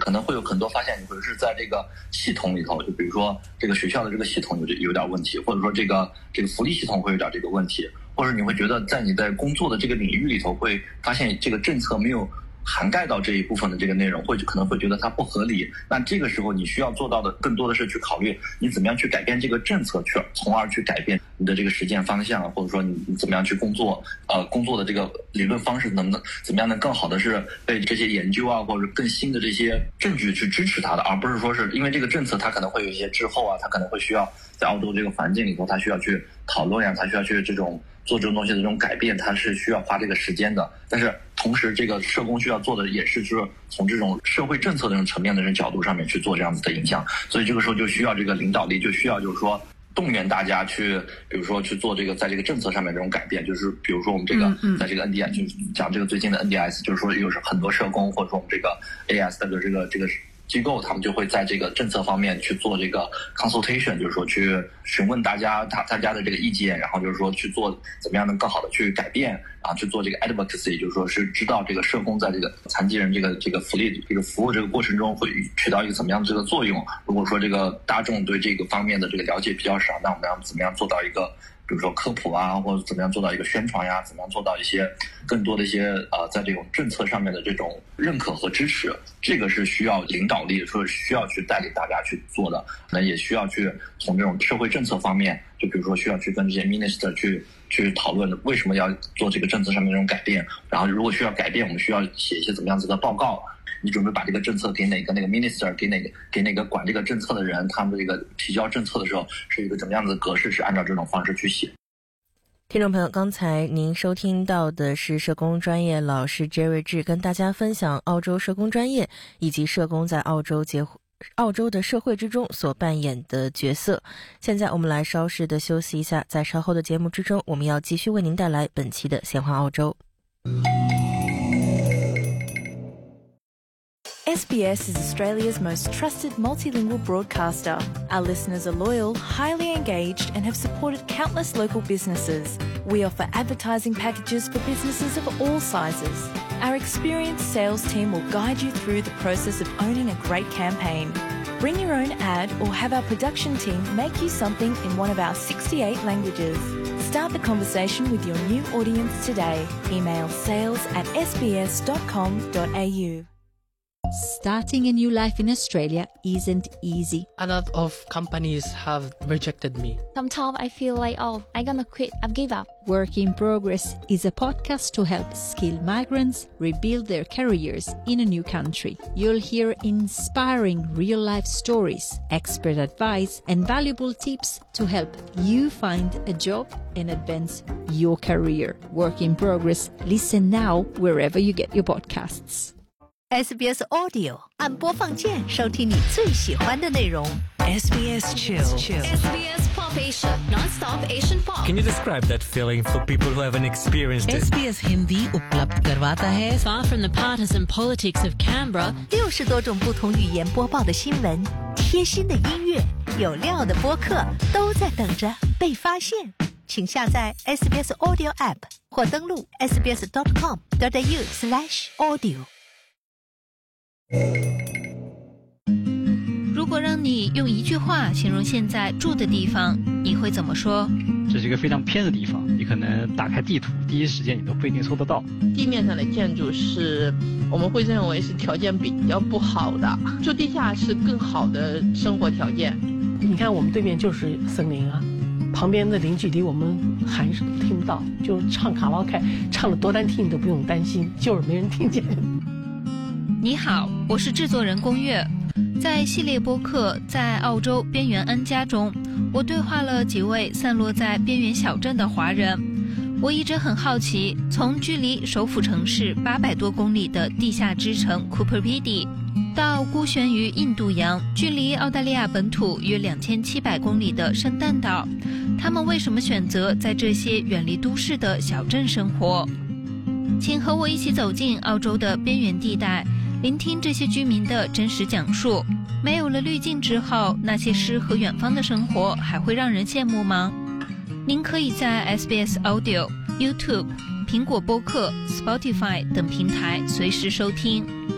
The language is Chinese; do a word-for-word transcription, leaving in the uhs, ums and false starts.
可能会有很多发现，你会是在这个系统里头，就比如说这个学校的这个系统有有点问题，或者说这个这个福利系统会有点这个问题，或者你会觉得在你在工作的这个领域里头会发现这个政策没有涵盖到这一部分的这个内容，会可能会觉得它不合理。那这个时候你需要做到的更多的是去考虑你怎么样去改变这个政策，去从而去改变你的这个实践方向，或者说你你怎么样去工作，呃，工作的这个理论方式能不能怎么样能更好的是被这些研究啊，或者更新的这些证据去支持它的，而不是说是因为这个政策它可能会有一些滞后啊，它可能会需要在澳洲这个环境里头，它需要去讨论呀，它需要去这种做这种东西的这种改变，它是需要花这个时间的。但是同时这个社工需要做的也是就是从这种社会政策的这种层面的这种角度上面去做这样子的影响，所以这个时候就需要这个领导力，就需要就是说动员大家去，比如说去做这个在这个政策上面这种改变，就是比如说我们这个在这个 N D I 就是讲这个最近的 N D I S， 就是说有很多社工或者说我们这个 A S 的这个这个机构，他们就会在这个政策方面去做这个 consultation， 就是说去询问大家他大家的这个意见，然后就是说去做怎么样能更好的去改变，然后去做这个 advocacy， 就是说是知道这个社工在这个残疾人这个这个福利这个服务这个过程中会起到一个怎么样的这个作用。如果说这个大众对这个方面的这个了解比较少，那我们要怎么样做到一个比如说科普啊，或者怎么样做到一个宣传呀，怎么样做到一些更多的一些呃，在这种政策上面的这种认可和支持，这个是需要领导力，说需要去带领大家去做的。那也需要去从这种社会政策方面，就比如说需要去跟这些 minister 去去讨论为什么要做这个政策上面这种改变，然后如果需要改变，我们需要写一些怎么样子的报告。你准备把这个政策给哪个那个 minister， 给哪个给哪个管这个政策的人，他们这个提交政策的时候是一个怎么样的格式，是按照这种方式去写。 听众朋友，刚才您收听到的是社工专业老师 Jerry 志跟大家分享澳洲社工专业以及社工在澳洲结澳洲的社会之中所扮演的角色。现在我们来稍事的休息一下，在稍后的节目之中，我们要继续为您带来本期的闲话澳洲。 S B S is Australia's most trusted multilingual broadcaster. Our listeners are loyal, highly engaged, and have supported countless local businesses. We offer advertising packages for businesses of all sizes. Our experienced sales team will guide you through the process of owning a great campaign. Bring your own ad or have our production team make you something in one of our sixty-eight languages. Start the conversation with your new audience today. Email sales at s b s dot com dot a u. Starting a new life in Australia isn't easy. A lot of companies have rejected me. Sometimes I feel like, oh, I'm gonna quit, I've give up. Work in Progress is a podcast to help skilled migrants rebuild their careers in a new country. You'll hear inspiring real-life stories, expert advice, and valuable tips to help you find a job and advance your career. Work in Progress. Listen now wherever you get your podcasts. S B S Audio 按播放键收听你最喜欢的内容。S B S Chill S B S Pop Asia Non-stop Asian Pop Can you describe that feeling for people who haven't experienced it? S B S Hindi उपलब्ध करवाता है Far from the partisan politics of Canberra 六十多种不同语言播报的新闻，贴心的音乐，有料的播客，都在等着被发现。请下载 S B S Audio App 或登录 s b s dot com dot a u slash audio。 如果让你用一句话形容现在住的地方，你会怎么说？ 这是一个非常偏的地方，你可能打开地图，第一时间你都不一定搜得到。 地面上的建筑是我们会认为是条件比较不好的，住地下是更好的生活条件。 你看我们对面就是森林啊，旁边的邻居离我们喊声都听不到，就唱卡拉 OK 唱了多难听你都不用担心，就是没人听见。 你好，我是制作人宫月。在系列播客在澳洲边缘 N 家中，我对话了几位散落在边缘小镇的华人。我一直很好奇，从距离首府城市八百多公里的地下之城 Cooper Pedy 到孤悬于印度洋距离澳大利亚本土约两千七百公里的圣诞岛，他们为什么选择在这些远离都市的小镇生活？请和我一起走进澳洲的边缘地带，聆听这些居民的真实讲述。没有了滤镜之后，那些诗和远方的生活还会让人羡慕吗？您可以在 S B S Audio、YouTube、苹果播客、Spotify 等平台随时收听。